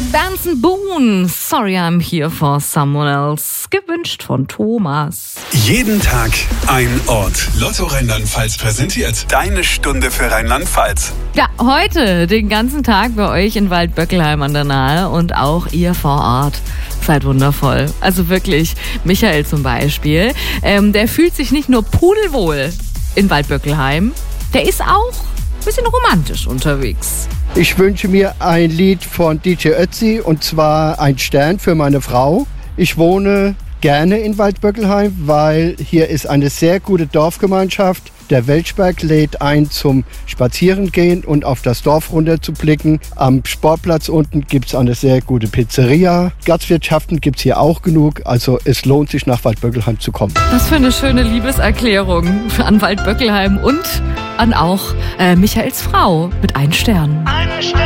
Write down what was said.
Benson Boone, Sorry I'm Here for Someone Else, gewünscht von Thomas. Jeden Tag ein Ort. Lotto Rheinland-Pfalz präsentiert deine Stunde für Rheinland-Pfalz. Ja, heute den ganzen Tag bei euch in Waldböckelheim an der Nahe und auch ihr vor Ort. Seid wundervoll. Also wirklich, Michael zum Beispiel, der fühlt sich nicht nur pudelwohl in Waldböckelheim, der ist auch ein bisschen romantisch unterwegs. Ich wünsche mir ein Lied von DJ Ötzi und zwar Ein Stern für meine Frau. Ich wohne gerne in Waldböckelheim, weil hier ist eine sehr gute Dorfgemeinschaft. Der Welschberg lädt ein zum Spazierengehen und auf das Dorf runter zu blicken. Am Sportplatz unten gibt es eine sehr gute Pizzeria. Gastwirtschaften gibt es hier auch genug. Also es lohnt sich, nach Waldböckelheim zu kommen. Was für eine schöne Liebeserklärung an Waldböckelheim und an auch Michaels Frau mit 1 Stern. Eine Stern.